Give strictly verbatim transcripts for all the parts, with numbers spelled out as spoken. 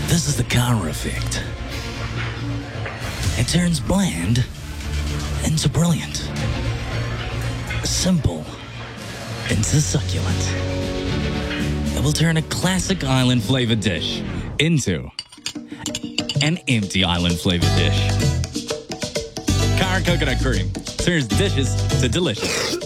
This is the Kara effect. It turns bland into brilliant. Simple into succulent. It will turn a classic island-flavored dish into an empty island-flavored dish. Kara Coconut Cream turns dishes to delicious.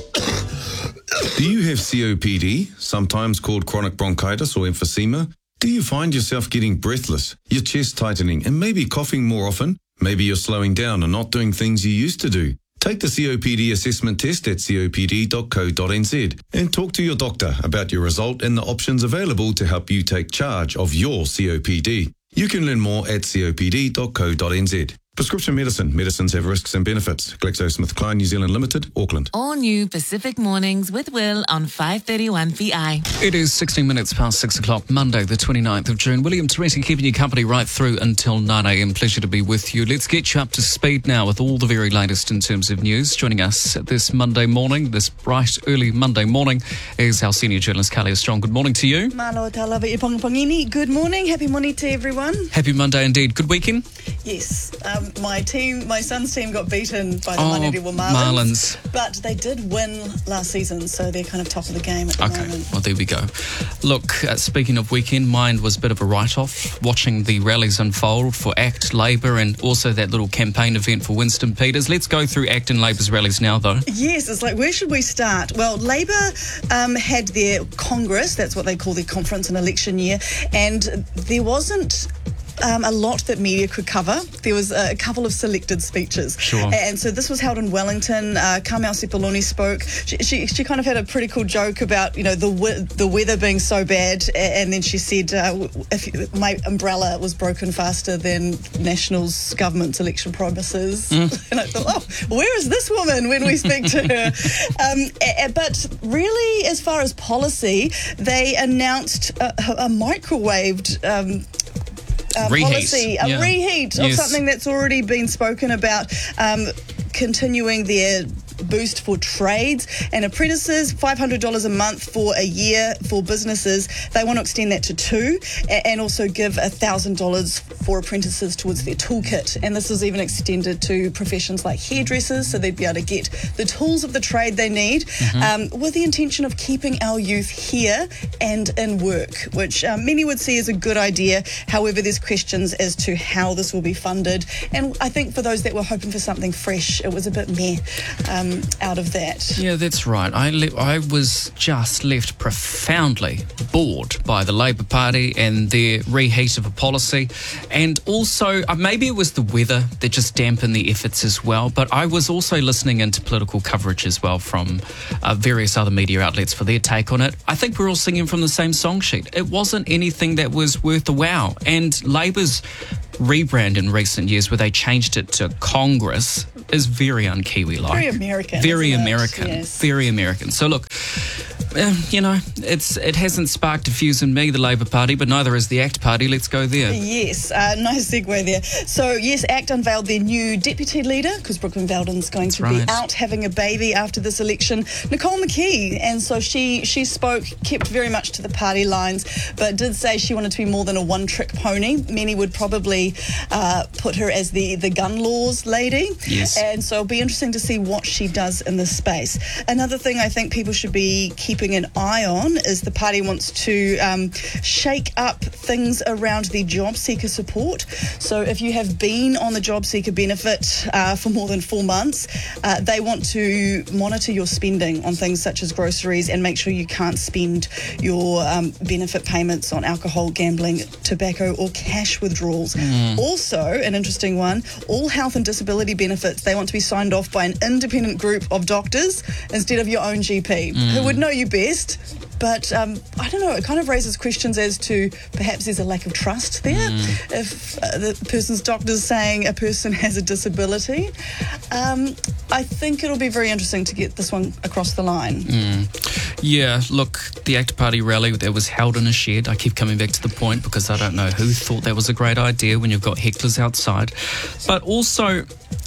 Do you have C O P D, sometimes called chronic bronchitis or emphysema? Do you find yourself getting breathless, your chest tightening, and maybe coughing more often? Maybe you're slowing down and not doing things you used to do. Take the C O P D assessment test at C O P D dot co dot N Z and talk to your doctor about your result and the options available to help you take charge of your C O P D. You can learn more at C O P D dot co dot N Z. Prescription medicine. Medicines have risks and benefits. GlaxoSmithKline New Zealand Limited, Auckland. All new Pacific Mornings with Will on five thirty-one P I. It is sixteen minutes past six o'clock, Monday, the twenty-ninth of June. William Teresi keeping you company right through until nine a.m. Pleasure to be with you. Let's get you up to speed now with all the very latest in terms of news. Joining us this Monday morning, this bright, early Monday morning, is our senior journalist, Kalia Strong. Good morning to you. Malo talawa i pongpongini. Good morning. Happy morning to everyone. Happy Monday indeed. Good weekend? Yes. Um, my team, my son's team got beaten by the Oh, Manerewā Marlins, Marlins. but they did win last season, so they're kind of top of the game at the Okay, moment. well, there we go. Look, uh, speaking of weekend, mine was a bit of a write-off, watching the rallies unfold for ACT, Labour, and also that little campaign event for Winston Peters. Let's go through ACT and Labour's rallies now, though. Yes, it's like, where should we start? Well, Labour um, had their Congress, that's what they call their conference and election year, and there wasn't Um, a lot that media could cover. There was a couple of selected speeches. Sure. And so this was held in Wellington. Uh, Carmel Sepuloni spoke. She, she she kind of had a pretty cool joke about, you know, the we- the weather being so bad. And then she said, uh, if you, my umbrella was broken faster than National's government's election promises. Mm. And I thought, oh, where is this woman when we speak to her? um, a- but really, as far as policy, they announced a, a microwaved Um, Uh, Reheat. policy, a Yeah. reheat of Yes. something that's already been spoken about, um, continuing their boost for trades and apprentices, five hundred dollars a month for a year for businesses. They want to extend that to two, and also give one thousand dollars for apprentices towards their toolkit. And this is even extended to professions like hairdressers, so they'd be able to get the tools of the trade they need, mm-hmm. um, with the intention of keeping our youth here and in work, which um, many would see as a good idea. However, there's questions as to how this will be funded. And I think for those that were hoping for something fresh, it was a bit meh um, out of that. Yeah, that's right. I le- I was just left profoundly bored by the Labour Party and their reheat of a policy. And also, uh, maybe it was the weather that just dampened the efforts as well. But I was also listening into political coverage as well from uh, various other media outlets for their take on it. I think we're all singing from the same song sheet. It wasn't anything that was worth a wow. And Labour's rebrand in recent years, where they changed it to Congress, is very un-Kiwi-like. Very American. Very isn't it? American. Yes. Very American. So look, uh, you know, it's it hasn't sparked a fuse in me, the Labour Party, but neither has the ACT Party. Let's go there. Yes, uh, nice segue there. So, yes, ACT unveiled their new deputy leader, because Brooklyn Veldon's going to right. be out having a baby after this election, Nicole McKee. And so she she spoke, kept very much to the party lines, but did say she wanted to be more than a one-trick pony. Many would probably uh, put her as the, the gun laws lady. Yes. And so it'll be interesting to see what she does in this space. Another thing I think people should be keeping an eye on is the party wants to um, shake up things around the job seeker support. So if you have been on the job seeker benefit uh, for more than four months, uh, they want to monitor your spending on things such as groceries and make sure you can't spend your um, benefit payments on alcohol, gambling, tobacco or cash withdrawals. Mm. Also, an interesting one, all health and disability benefits, they want to be signed off by an independent group of doctors instead of your own G P, mm. who would know you best. But um, I don't know, it kind of raises questions as to perhaps there's a lack of trust there. Mm. If uh, the person's doctor's saying a person has a disability. Um, I think it'll be very interesting to get this one across the line. Mm. Yeah, look, the ACT Party rally that was held in a shed, I keep coming back to the point because I don't know who thought that was a great idea when you've got hecklers outside. But also,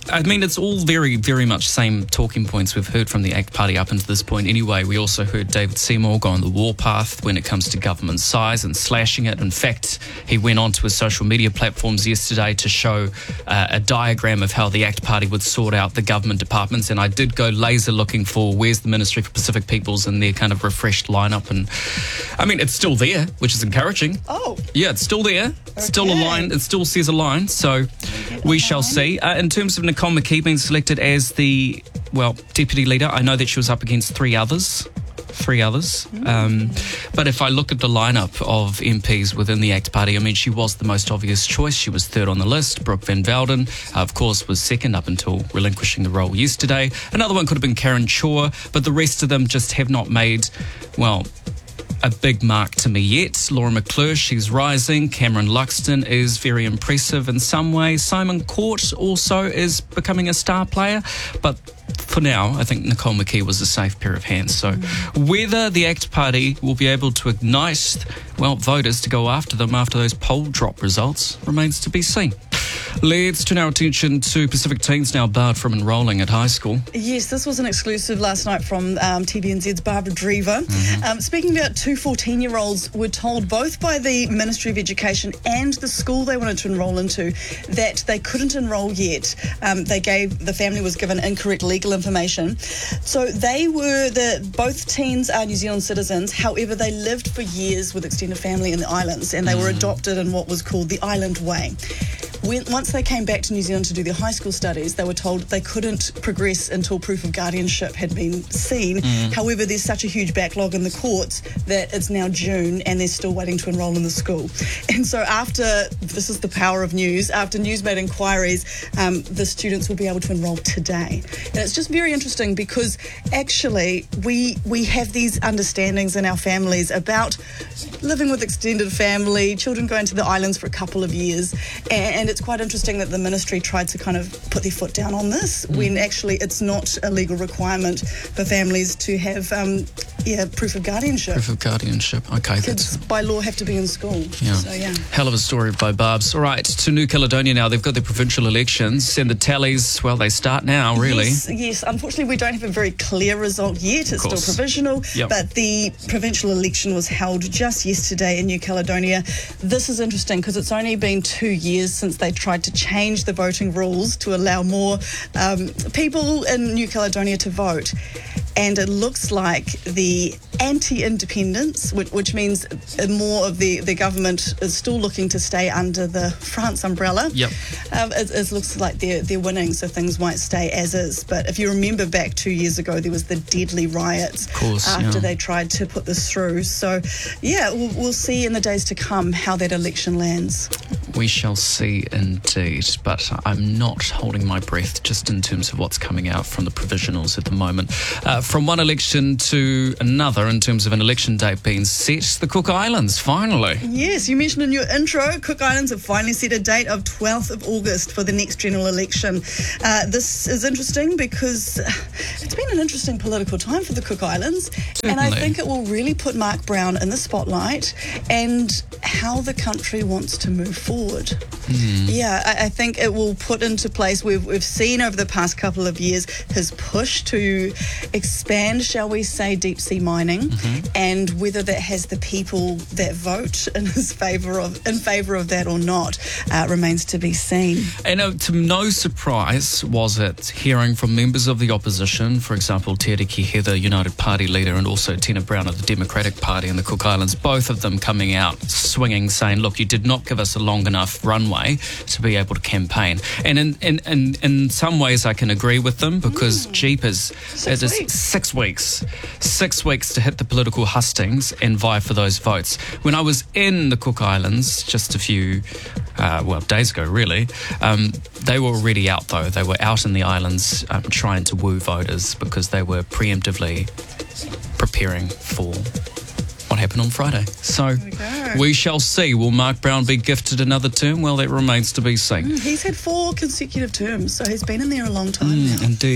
I mean, it's all very, very much same talking points we've heard from the ACT Party up until this point anyway. We also heard David Seymour go on the warpath when it comes to government size and slashing it. In fact, he went onto his social media platforms yesterday to show uh, a diagram of how the ACT Party would sort out the government departments. And I did go laser looking for where's the Ministry for Pacific Peoples in their kind of refreshed lineup. And I mean, it's still there, which is encouraging. Oh. Yeah, it's still there. Okay. Still a line. It still says a line. So we shall see. Uh, in terms of Nicole McKee being selected as the, well, deputy leader, I know that she was up against three others. Three others. Mm. Um, but if I look at the lineup of M Ps within the ACT Party, I mean, she was the most obvious choice. She was third on the list. Brooke Van Velden, uh, of course, was second up until relinquishing the role yesterday. Another one could have been Karen Chor, but the rest of them just have not made, well, a big mark to me yet. Laura McClure, she's rising. Cameron Luxton is very impressive in some ways. Simon Court also is becoming a star player. But for now, I think Nicole McKee was a safe pair of hands. So whether the ACT Party will be able to ignite, well, voters to go after them after those poll drop results remains to be seen. Let's turn our attention to Pacific teens now barred from enrolling at high school. Yes, this was an exclusive last night from um, T V N Z's Barbara Drever. Mm-hmm. Um, speaking about two fourteen-year-olds were told both by the Ministry of Education and the school they wanted to enrol into that they couldn't enrol yet. Um, they gave, the family was given incorrect legal information. So they were, the both teens are New Zealand citizens, however they lived for years with extended family in the islands and they mm. were adopted in what was called the Island Way. When, once they came back to New Zealand to do their high school studies, they were told they couldn't progress until proof of guardianship had been seen. Mm. However, there's such a huge backlog in the courts that it's now June and they're still waiting to enrol in the school. And so after, this is the power of news, after news made inquiries, um, the students will be able to enrol today. And it's just very interesting because actually we we have these understandings in our families about living with extended family, children going to the islands for a couple of years, and, and it's quite interesting that the ministry tried to kind of put their foot down on this mm. when actually it's not a legal requirement for families to have um, yeah, proof of guardianship. Proof of guardianship, okay. Kids by law have to be in school. Yeah. So, yeah. Hell of a story by Barbs. All right, to New Caledonia now. They've got their provincial elections and the tallies, well, they start now, really. Yes, yes. Unfortunately, we don't have a very clear result yet. It's still provisional, yep. but the provincial election was held just yesterday in New Caledonia. This is interesting because it's only been two years since they tried to change the voting rules to allow more um, people in New Caledonia to vote. And it looks like the anti-independence, which, which means more of the, the government is still looking to stay under the France umbrella. Yep. Um, it, it looks like they're, they're winning, so things might stay as is. But if you remember back two years ago, there was the deadly riots of course, after yeah. they tried to put this through. So, yeah, we'll, we'll see in the days to come how that election lands. We shall see indeed, but I'm not holding my breath just in terms of what's coming out from the provisionals at the moment. Uh, from one election to another in terms of an election date being set, the Cook Islands, finally. Yes, you mentioned in your intro, Cook Islands have finally set a date of twelfth of August for the next general election. Uh, this is interesting because it's been an interesting political time for the Cook Islands. Certainly. And I think it will really put Mark Brown in the spotlight and how the country wants to move forward. Mm. Yeah, I, I think it will put into place, we've, we've seen over the past couple of years, his push to expand, shall we say, deep sea mining, mm-hmm. and whether that has the people that vote in his favour of in favour of that or not uh, remains to be seen. And uh, to no surprise was it hearing from members of the opposition, for example, Te Ariki Heather, United Party leader, and also Tina Brown of the Democratic Party in the Cook Islands, both of them coming out swinging, saying, look, you did not give us a long enough runway to be able to campaign. And in in, in, in some ways I can agree with them because mm. jeepers, six it is weeks. six weeks. Six weeks to hit the political hustings and vie for those votes. When I was in the Cook Islands just a few, uh, well, days ago really, um, they were already out though. They were out in the islands um, trying to woo voters because they were preemptively preparing for what happened on Friday. So we, we shall see. Will Mark Brown be gifted another term? Well, that remains to be seen. Mm, he's had four consecutive terms, so he's been in there a long time mm, now. Indeed.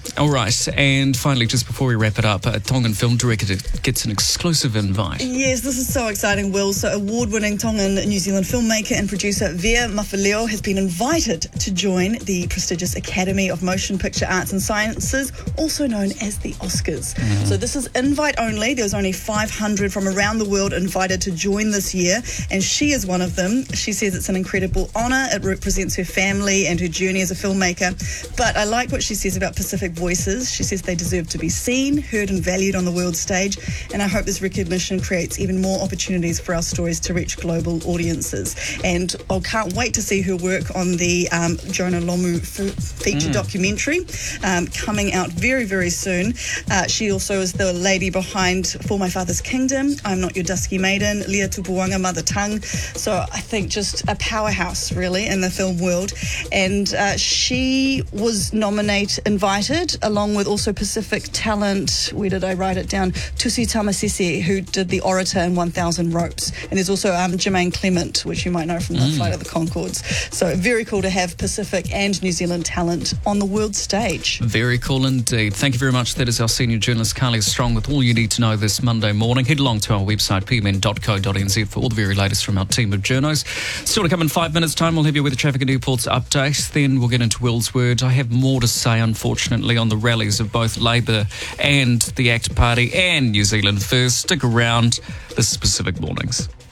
All right, and finally, just before we wrap it up, a Tongan film director gets an exclusive invite. Yes, this is so exciting, Will. So award-winning Tongan New Zealand filmmaker and producer Vea Mafileo has been invited to join the prestigious Academy of Motion Picture Arts and Sciences, also known as the Oscars. Mm. So this is invite only. There was only five hundred from around the world invited to join this year, and she is one of them. She says it's an incredible honour. It represents her family and her journey as a filmmaker. But I like what she says about Pacific Voices. She says they deserve to be seen, heard and valued on the world stage, and I hope this recognition creates even more opportunities for our stories to reach global audiences. And I can't wait to see her work on the um, Jonah Lomu f- feature mm. documentary um, coming out very, very soon. Uh, she also is the lady behind For My Father's Kingdom, I'm Not Your Dusky Maiden, Lea Tupuanga, Mother Tongue. So I think just a powerhouse, really, in the film world. And uh, she was nominated, invited, along with also Pacific talent, where did I write it down? Tusi Tamasese, who did The Orator and one thousand Ropes. And there's also um, Jermaine Clement, which you might know from the mm. Flight of the Conchords. So very cool to have Pacific and New Zealand talent on the world stage. Very cool indeed. Thank you very much. That is our senior journalist, Carly Strong, with all you need to know this Monday morning. Head along to our website, p m n dot co dot n z, for all the very latest from our team of journos. Still to come in five minutes' time, we'll have you with the traffic and airports update. Then we'll get into Will's Word. I have more to say, unfortunately, on the rallies of both Labour and the ACT Party and New Zealand First. Stick around. This is Pacific Mornings.